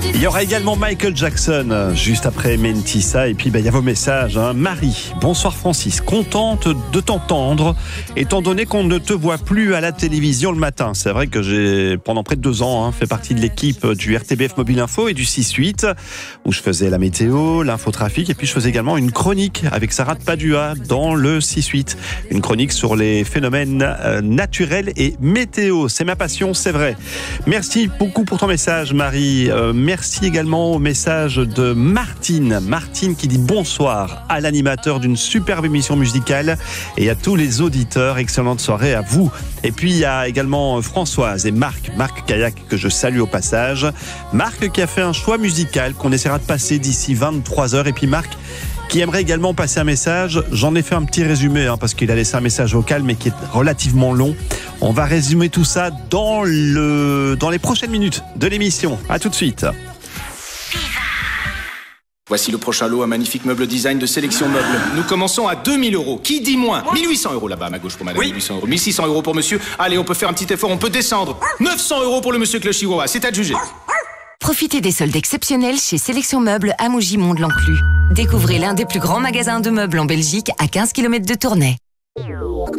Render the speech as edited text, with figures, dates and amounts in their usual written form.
Il y aura également Michael Jackson juste après Mentissa. Et puis il y a vos messages. Marie, bonsoir Francis, contente de t'entendre étant donné qu'on ne te voit plus à la télévision le matin. C'est vrai que j'ai pendant près de 2 ans fait partie de l'équipe du RTBF Mobile Info et du 6-8 où je faisais la météo, l'infotrafic et puis je faisais également une chronique avec Sarah de Padua dans le 6-8. Une chronique sur les phénomènes naturels et météo. C'est ma passion, c'est vrai. Merci beaucoup pour ton message Marie. Merci également au message de Martine. Martine qui dit bonsoir à l'animateur d'une superbe émission musicale et à tous les auditeurs. Excellente soirée à vous. Et puis il y a également Françoise et Marc Kayak que je salue au passage. Marc qui a fait un choix musical qu'on essaiera de passer d'ici 23h. Et puis Marc qui aimerait également passer un message. J'en ai fait un petit résumé parce qu'il a laissé un message vocal mais qui est relativement long. On va résumer tout ça dans les prochaines minutes de l'émission. À tout de suite. Voici le prochain lot, un magnifique meuble design de Sélection Meuble. Nous commençons à 2000 €. Qui dit moins? 1800 € là-bas à ma gauche pour madame. Oui. 1800 €. 1600 € pour monsieur. Allez, on peut faire un petit effort, on peut descendre. 900 € pour le monsieur avec le chihuahua. C'est adjugé. Profitez des soldes exceptionnels chez Sélection Meubles à Maugy-Mont-de-l'Enclus. Découvrez l'un des plus grands magasins de meubles en Belgique à 15 km de Tournai.